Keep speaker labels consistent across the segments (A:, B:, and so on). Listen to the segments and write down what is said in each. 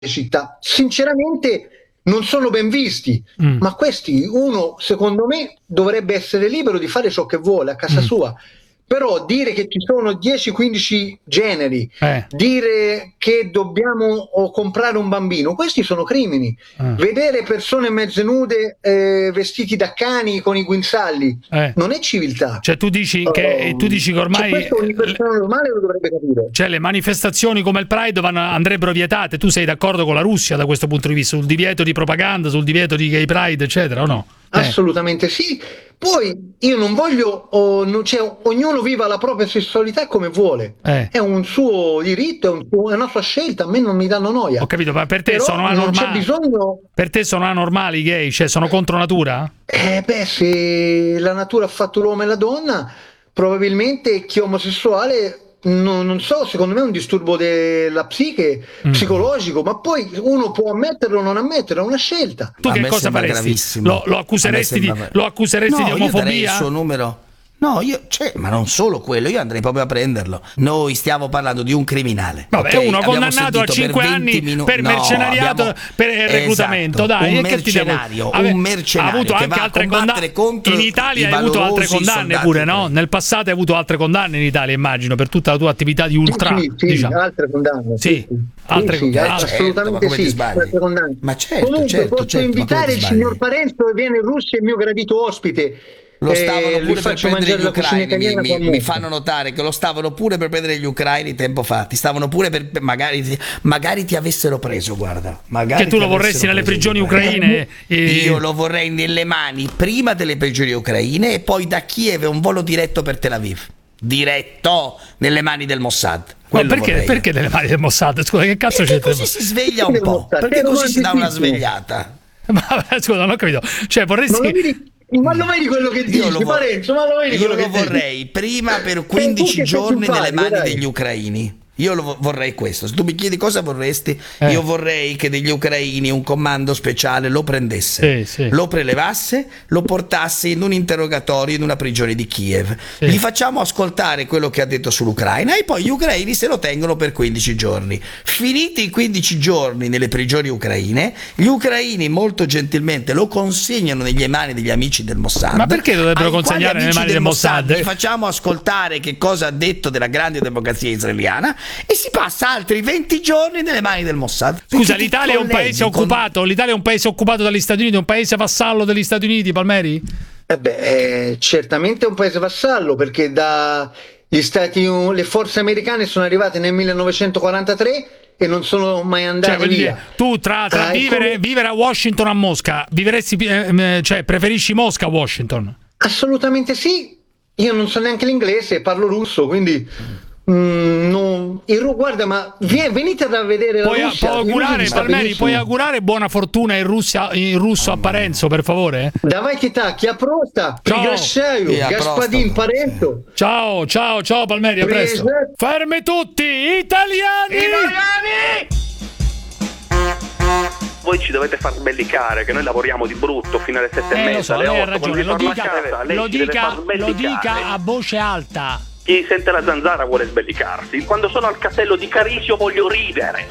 A: città, sinceramente non sono ben visti, ma questi, uno secondo me dovrebbe essere libero di fare ciò che vuole a casa sua. Però dire che ci sono 10-15 generi, dire che dobbiamo comprare un bambino, questi sono crimini. Vedere persone mezze nude vestiti da cani con i guinzagli non è civiltà.
B: Cioè tu dici che ormai
A: questo ogni persona normale lo dovrebbe capire.
B: Cioè le manifestazioni come il Pride andrebbero vietate. Tu sei d'accordo con la Russia da questo punto di vista, sul divieto di propaganda, sul divieto di gay pride, eccetera, o no?
A: Assolutamente sì. Poi io non voglio, ognuno viva la propria sessualità come vuole, è un suo diritto, è una sua scelta, a me non mi danno noia.
B: Ho capito, ma per te sono anormali? Per te sono anormali i gay, cioè sono contro natura?
A: Se la natura ha fatto l'uomo e la donna, probabilmente chi è omosessuale, non so, secondo me è un disturbo della psiche, psicologico, ma poi uno può ammetterlo o non ammetterlo, è una scelta.
B: Tu che cosa faresti? Lo accuseresti di omofobia?
C: Io darei il suo numero. No, ma non solo quello, io andrei proprio a prenderlo. Noi stiamo parlando di un criminale.
B: Vabbè, uno condannato a 5 anni per mercenariato, per reclutamento. Dai,
C: un mercenario, ha avuto anche altre condanne contro.
B: In Italia hai avuto altre condanne pure, no? Nel passato hai avuto altre condanne in Italia, immagino, per tutta la tua attività di ultra.
A: Sì,
B: diciamo.
A: altre condanne. Assolutamente sì.
C: Ma certo,
A: comunque posso invitare il signor Parenzo che viene in Russia, il mio gradito ospite.
C: Lo stavano pure per prendere gli ucraini, mi fanno notare che lo stavano pure per prendere gli ucraini tempo fa, ti stavano pure per magari ti avessero preso, guarda, magari
B: che tu lo vorresti nelle prigioni ucraine.
C: Io lo vorrei nelle mani prima delle prigioni ucraine e poi da Kiev un volo diretto per Tel Aviv, diretto nelle mani del Mossad.
B: Ma perché nelle mani del Mossad? Scusa, che cazzo c'è?
C: Così si sveglia un po', perché così si dà una svegliata.
B: Ma scusa, non ho capito, cioè vorresti
A: ma lo vedi quello che dici, Parenzo? Ma lo vedi quello che
C: vorrei prima per 15 giorni nelle mani degli ucraini. Io lo vorrei questo. Se tu mi chiedi cosa vorresti, io vorrei che degli ucraini un comando speciale lo prendesse, lo prelevasse, lo portasse in un interrogatorio in una prigione di Kiev. Gli facciamo ascoltare quello che ha detto sull'Ucraina e poi gli ucraini se lo tengono per 15 giorni. Finiti i 15 giorni nelle prigioni ucraine, gli ucraini molto gentilmente lo consegnano nelle mani degli amici del Mossad.
B: Ma perché dovrebbero consegnare nelle mani del Mossad?
C: Gli facciamo ascoltare che cosa ha detto della grande democrazia israeliana e si passa altri 20 giorni nelle mani del Mossad.
B: Scusa, l'Italia è un paese occupato? L'Italia è un paese occupato dagli Stati Uniti, un paese vassallo degli Stati Uniti, Palmeri?
A: Certamente è un paese vassallo, perché le forze americane sono arrivate nel 1943 e non sono mai andate via.
B: Tu tra vivere a Washington o a Mosca, preferisci Mosca a Washington?
A: Assolutamente sì. Io non so neanche l'inglese, parlo russo, quindi guarda, ma venite a vedere la Russia.
B: Puoi augurare buona fortuna in russo a Parenzo, per favore?
A: Давайте так, я просто приглашаю господин Parenzo.
B: Ciao Palmeri, a presto. Fermi tutti, italiani!
D: Voi ci dovete far sbellicare, che noi lavoriamo di brutto fino alle 7:30, alle 8.
B: Lo dica a voce alta.
D: Chi sente la zanzara vuole sbellicarsi. Quando sono al castello di Carisio voglio ridere.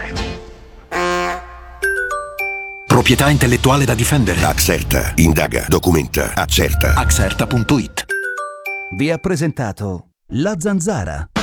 E: Proprietà intellettuale da difendere. Axerta. Indaga, documenta, accerta. Axerta.it.
F: Vi ha presentato La Zanzara.